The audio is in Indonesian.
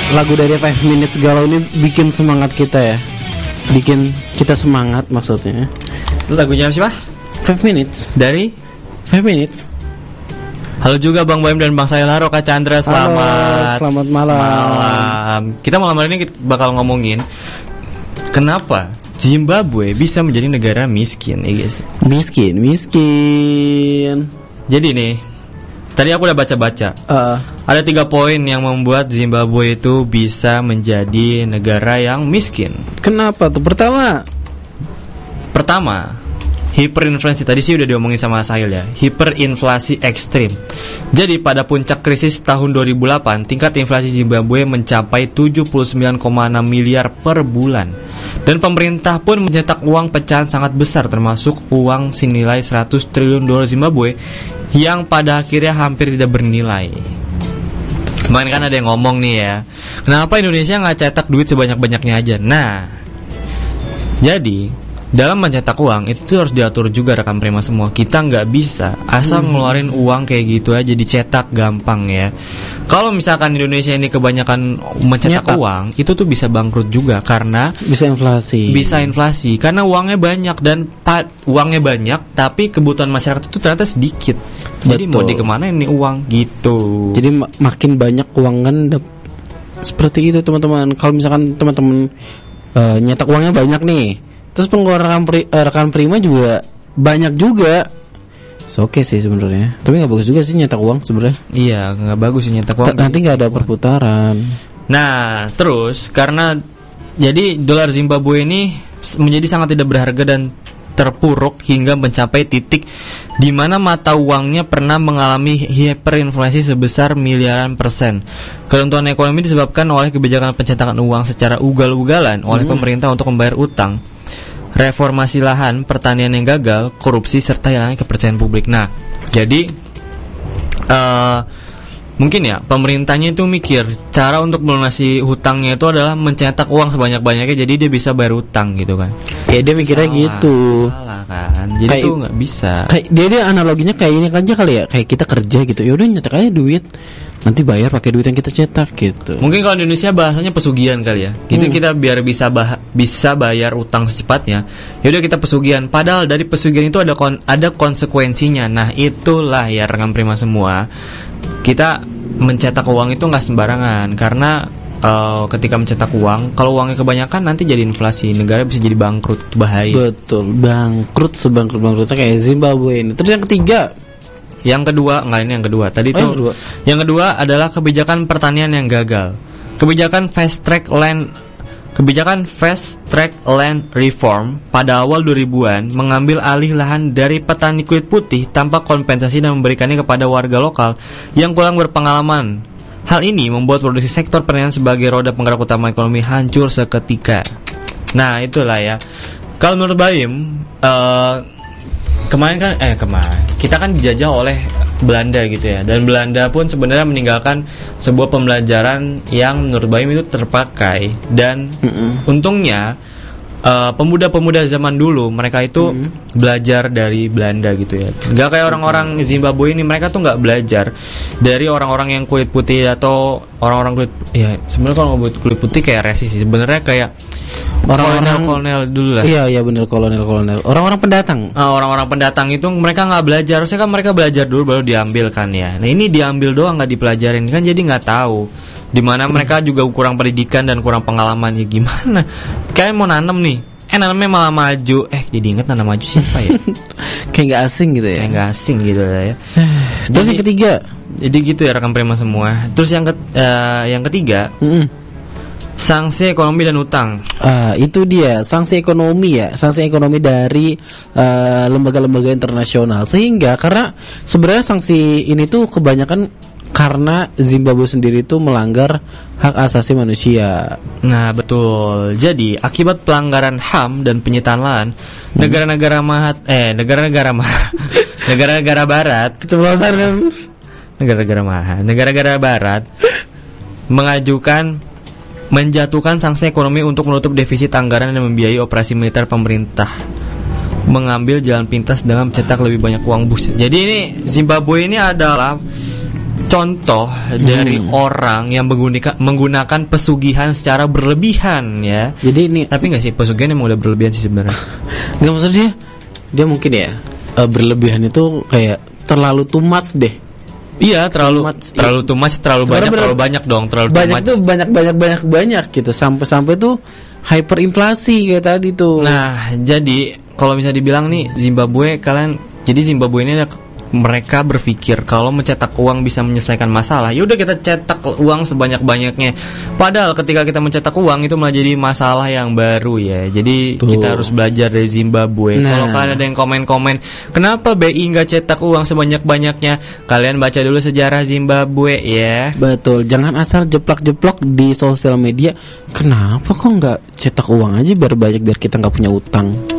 lagu dari 5 Minutes Galau ini bikin semangat kita ya. Bikin kita semangat maksudnya. Lagunya siapa? 5 Minutes Dari 5 Minutes. Halo juga Bang Boim dan Bang Saylara, Kak Chandra, selamat malam. Kita malam hari ini bakal ngomongin kenapa Zimbabwe bisa menjadi negara miskin, ya guys. Miskin. Jadi nih, tadi aku udah baca-baca. Ada 3 poin yang membuat Zimbabwe itu bisa menjadi negara yang miskin. Kenapa tuh? Pertama, hiperinflasi. Tadi sih udah diomongin sama Sahil ya. Hiperinflasi ekstrim. Jadi pada puncak krisis tahun 2008, tingkat inflasi Zimbabwe mencapai 79,6 miliar per bulan. Dan pemerintah pun mencetak uang pecahan sangat besar, termasuk uang senilai 100 triliun dolar Zimbabwe yang pada akhirnya hampir tidak bernilai. Kemarin kan ada yang ngomong nih ya, kenapa Indonesia nggak cetak duit sebanyak-banyaknya aja? Nah, jadi dalam mencetak uang itu harus diatur juga rekan prima semua. Kita nggak bisa asal ngeluarin uang kayak gitu aja dicetak gampang ya. Kalau misalkan Indonesia ini kebanyakan mencetak uang, itu tuh bisa bangkrut juga karena bisa inflasi. Karena uangnya banyak dan uangnya banyak, tapi kebutuhan masyarakat itu ternyata sedikit. Jadi mau dikemana ini uang gitu. Jadi makin banyak uang kan seperti itu teman-teman. Kalau misalkan teman-teman nyetak uangnya banyak nih, terus pengeluaran rekan prima juga banyak juga. Oke sih sebenarnya, tapi nggak bagus juga sih nyetak uang sebenarnya. Iya, nggak bagus sih nyetak uang. Nanti nggak ada perputaran. Nah, terus karena jadi dolar Zimbabwe ini menjadi sangat tidak berharga dan terpuruk hingga mencapai titik di mana mata uangnya pernah mengalami hiperinflasi sebesar miliaran persen. Keruntuhan ekonomi disebabkan oleh kebijakan pencetakan uang secara ugal-ugalan oleh pemerintah untuk membayar utang, reformasi lahan, pertanian yang gagal, korupsi, serta hilangnya kepercayaan publik. Nah, jadi mungkin ya pemerintahnya itu mikir cara untuk melunasi hutangnya itu adalah mencetak uang sebanyak-banyaknya, jadi dia bisa bayar utang gitu kan. Ya dia mikirnya gitu. Salah kan. Jadi kayak, tuh nggak bisa. Kayak dia analoginya kayak ini aja kali ya, kayak kita kerja gitu. Ya udah nyetak aja duit, nanti bayar pakai duit yang kita cetak gitu. Mungkin kalau di Indonesia bahasanya pesugihan kali ya. Gitu kita biar bisa bayar utang secepatnya. Ya udah kita pesugihan. Padahal dari pesugihan itu ada konsekuensinya. Nah, itulah ya rekan prima semua. Kita mencetak uang itu nggak sembarangan karena ketika mencetak uang, kalau uangnya kebanyakan nanti jadi inflasi, negara bisa jadi bangkrut, bahaya. Betul, bangkrut sebangkrut-bangkrutnya kayak Zimbabwe ini. Terus yang ketiga. Yang kedua yang kedua adalah kebijakan pertanian yang gagal. Kebijakan fast track land reform pada awal 2000-an mengambil alih lahan dari petani kulit putih tanpa kompensasi dan memberikannya kepada warga lokal yang kurang berpengalaman. Hal ini membuat produksi sektor pertanian sebagai roda penggerak utama ekonomi hancur seketika. Nah, itulah ya. Kalau menurut Baim, kemarin kita kan dijajah oleh Belanda gitu ya, dan Belanda pun sebenarnya meninggalkan sebuah pembelajaran yang menurut Baim itu terpakai dan untungnya pemuda-pemuda zaman dulu mereka itu belajar dari Belanda gitu ya. Gak kayak orang-orang Zimbabwe ini, mereka tuh nggak belajar dari orang-orang yang kulit putih atau orang-orang kulit ya. Sebenarnya kalau ngomong kulit putih kayak resis sih, sebenarnya kayak kolonel dulu lah. Iya benar, kolonel. Orang-orang pendatang. Orang-orang pendatang itu mereka nggak belajar. Harusnya kan mereka belajar dulu baru diambil kan ya. Nah ini diambil doang nggak dipelajarin kan, jadi nggak tahu. Dimana mereka juga kurang pendidikan dan kurang pengalaman. Ya gimana? Kayak mau nanam nih, nanamnya malah maju. Jadi inget nanam maju siapa ya? Kayak nggak asing gitu ya. Kayak nggak asing gitu ya. Terus yang ketiga. Jadi gitu ya rekan prima semua. Terus yang ketiga. Sanksi ekonomi dan utang. Itu dia sanksi ekonomi dari lembaga-lembaga internasional. Sehingga karena sebenarnya sanksi ini tuh kebanyakan karena Zimbabwe sendiri itu melanggar hak asasi manusia. Nah betul. Jadi akibat pelanggaran HAM dan penyitaan lahan, negara-negara barat, keceplosan negara-negara barat menjatuhkan sanksi ekonomi untuk menutup defisit anggaran dan membiayai operasi militer pemerintah, mengambil jalan pintas dengan mencetak lebih banyak uang bus. Jadi ini Zimbabwe ini adalah contoh dari orang yang menggunakan pesugihan secara berlebihan ya. Jadi ini Tapi nggak sih pesugihan emang udah berlebihan sih sebenarnya. nggak, maksud dia mungkin ya berlebihan itu kayak terlalu too much deh. Iya, terlalu too much, terlalu banyak dong, terlalu banyak tuh banyak gitu sampai tuh hyperinflasi kayak tadi tuh. Nah, jadi kalau misalnya dibilang nih Zimbabwe ini mereka berpikir kalau mencetak uang bisa menyelesaikan masalah. Ya udah kita cetak uang sebanyak-banyaknya. Padahal ketika kita mencetak uang itu malah jadi masalah yang baru ya. Jadi kita harus belajar dari Zimbabwe. Kalau kalian ada yang komen-komen, kenapa BI nggak cetak uang sebanyak-banyaknya? Kalian baca dulu sejarah Zimbabwe ya. Betul, jangan asal jeplak-jeplok di sosial media. Kenapa kok nggak cetak uang aja biar banyak, biar kita nggak punya utang.